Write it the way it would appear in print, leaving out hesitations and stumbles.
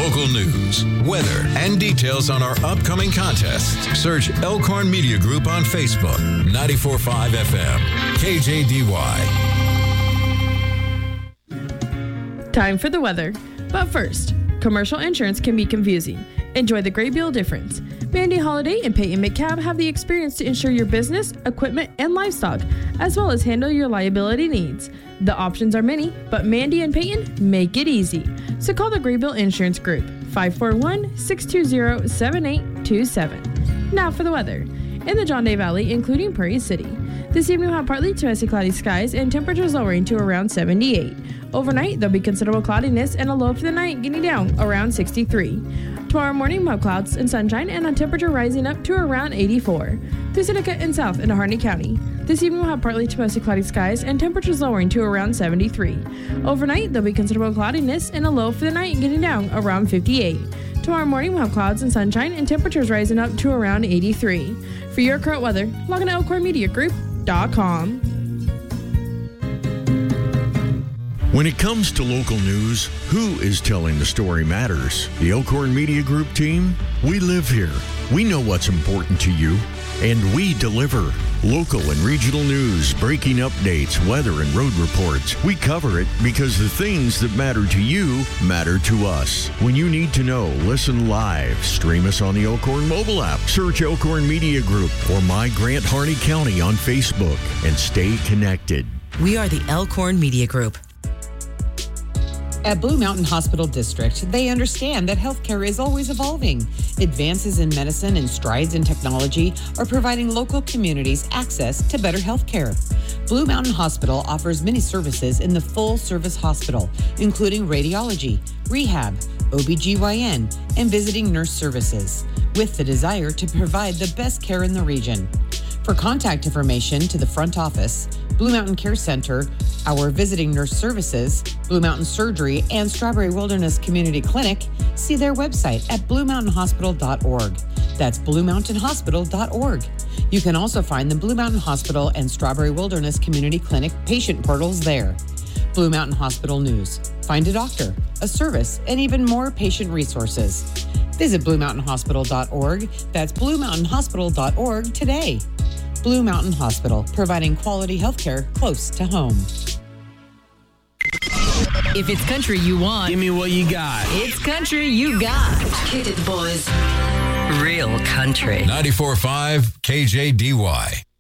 local news, weather, and details on our upcoming contests. Search Elkhorn Media Group on Facebook. 94.5 FM, KJDY. Time for the weather. But first, commercial insurance can be confusing. Enjoy the great deal difference. Mandy Holiday and Peyton McCabe have the experience to insure your business, equipment, and livestock, as well as handle your liability needs. The options are many, but Mandy and Peyton make it easy. So call the Graybill Insurance Group, 541-620-7827. Now for the weather. In the John Day Valley, including Prairie City. This evening we'll have partly to mostly cloudy skies and temperatures lowering to around 78. Overnight, there'll be considerable cloudiness and a low for the night getting down around 63. Tomorrow morning, we'll have clouds and sunshine and a temperature rising up to around 84. Through Seneca and south into Harney County. This evening, we'll have partly to mostly cloudy skies and temperatures lowering to around 73. Overnight, there'll be considerable cloudiness and a low for the night getting down around 58. Tomorrow morning, we'll have clouds and sunshine and temperatures rising up to around 83. For your current weather, log on to elkhornmediagroup.com. When it comes to local news, who is telling the story matters. The Elkhorn Media Group team, we live here. We know what's important to you, and we deliver. Local and regional news, breaking updates, weather, and road reports. We cover it because the things that matter to you matter to us. When you need to know, listen live. Stream us on the Elkhorn mobile app. Search Elkhorn Media Group or My Grant Harney County on Facebook and stay connected. We are the Elkhorn Media Group. At Blue Mountain Hospital District, they understand that healthcare is always evolving. Advances in medicine and strides in technology are providing local communities access to better healthcare. Blue Mountain Hospital offers many services in the full-service hospital, including radiology, rehab, OBGYN, and visiting nurse services, with the desire to provide the best care in the region. For contact information to the front office, Blue Mountain Care Center, our visiting nurse services, Blue Mountain Surgery, and Strawberry Wilderness Community Clinic, see their website at bluemountainhospital.org. That's bluemountainhospital.org. You can also find the Blue Mountain Hospital and Strawberry Wilderness Community Clinic patient portals there. Blue Mountain Hospital News. Find a doctor, a service, and even more patient resources. Visit bluemountainhospital.org. That's bluemountainhospital.org today. Blue Mountain Hospital, providing quality healthcare close to home. If it's country you want, give me what you got. It's country you got. Hit it, boys. Real country. 94.5 KJDY.